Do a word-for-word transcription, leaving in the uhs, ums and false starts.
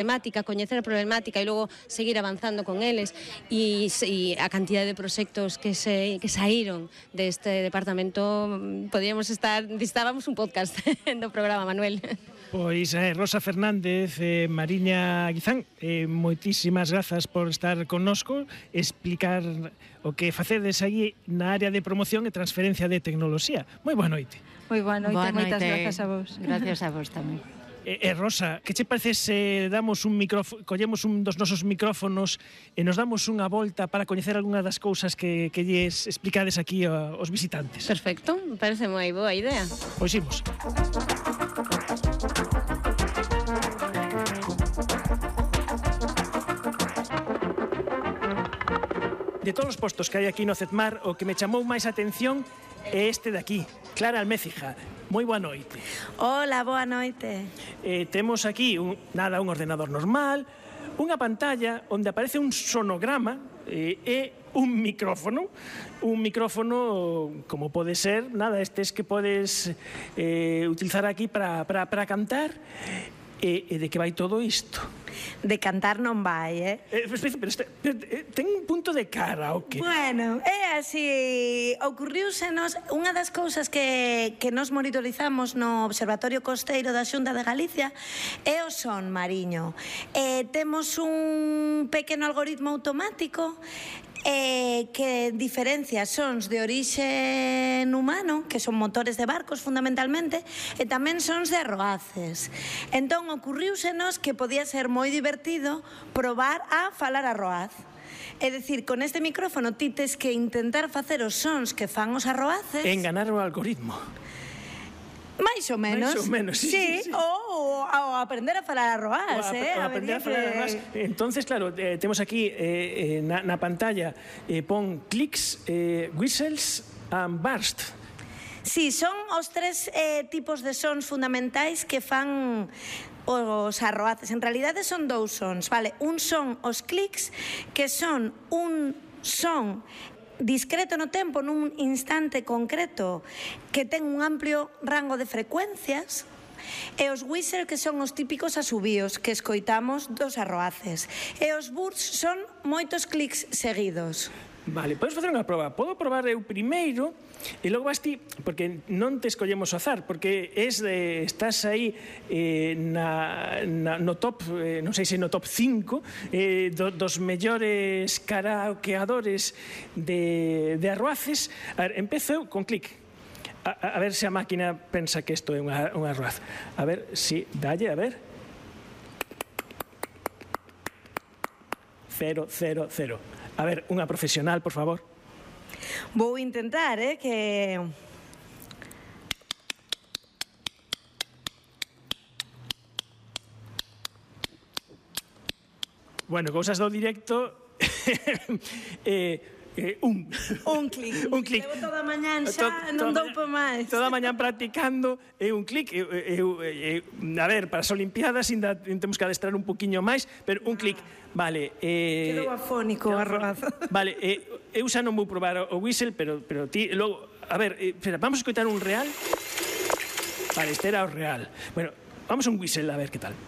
problemática, coñecer a problemática e logo seguir avanzando con eles, e, e a cantidad de proxectos que se que saíron deste departamento, podíamos estar, estábamos un podcast do programa, Manuel. Pois eh, Rosa Fernández, eh, Mariña Guizán, eh, moitísimas grazas por estar connosco, explicar o que facedes aí na área de promoción e transferencia de tecnoloxía. Moi boa noite. Moi boa noite, boa moitas noite. grazas a vos. Gracias a vos tamén. E, e Rosa, que che parece se damos un micrófono, collemos un dos nosos micrófonos e nos damos unha volta para coñecer algunha das cousas que, que lles explicades aquí aos visitantes? Perfecto, me parece moi boa idea. Pois imos. De todos os postos que hai aquí no CETMAR, o que me chamou máis atención é este de aquí, Clara Almécija. Moi boa noite. Hola, boa noite. Eh, temos aquí un, nada, un ordenador normal, unha pantalla onde aparece un sonograma eh, e un micrófono, un micrófono como pode ser, nada, estes que podes eh, utilizar aquí para, para, para cantar. E, e de que vai todo isto? De cantar non vai, eh? eh pero, pero, pero, ten un punto de cara, o que? Bueno, é así, ocurriúsenos unha das cousas que, que nos monitorizamos no Observatorio Costeiro da Xunta de Galicia é o son mariño. Eh, temos un pequeno algoritmo automático eh, que diferencia sons de orixe humano, que son motores de barcos fundamentalmente, e tamén sons de arroaces. Entón, ocurriúsenos que podía ser moi divertido probar a falar arroaz. É dicir, con este micrófono ti tes que intentar facer os sons que fan os arroaces. Enganar o algoritmo. Mais ou menos. Mais ou menos, sí. Sí, sí, sí. Ou, ou aprender a falar arroaz, o a, eh? O aprender a falar arroaz. Entonces, claro, eh, temos aquí eh, eh, na, na pantalla eh, pon clicks, eh, whistles and burst. Sí, son os tres eh, tipos de sons fundamentais que fan os arroaces. En realidade son dous sons, vale? Un son os clics, que son un son discreto no tempo, nun instante concreto, que ten un amplio rango de frecuencias, e os whistle, que son os típicos asubíos que escoitamos dos arroaces, e os bursts son moitos clics seguidos. Vale, podes facer unha proba. Podo probar eu primeiro e logo vas ti, porque non te escollemos ao azar, porque es de, estás aí eh, na, na, no top, eh, non sei se no top cinco eh, do, dos mellores karaokeadores de, de arroaces. A ver, empezo eu con clic. A, a ver se a máquina pensa que isto é unha, unha arroaz. A ver, si, dalle, a ver. Cero, cero, cero. A ver, unha profesional, por favor. Vou intentar, eh, que... Bueno, cousas do directo... eh... Eh, un un clic, un clic. Levo toda a mañán xa, non dou pa máis. Toda a mañán practicando e un clic. Eu, eu, eu, a ver, para as Olimpiadas ainda temos que adestrar un poquinho máis, pero un clic, vale. Eh, Quedou afónico, arroz. Vale, eh, eu xa non vou probar o whistle, pero, pero ti, logo, a ver, eh, espera, vamos a escoitar un real. Vale, este era o real. Bueno, vamos a un whistle, a ver que tal.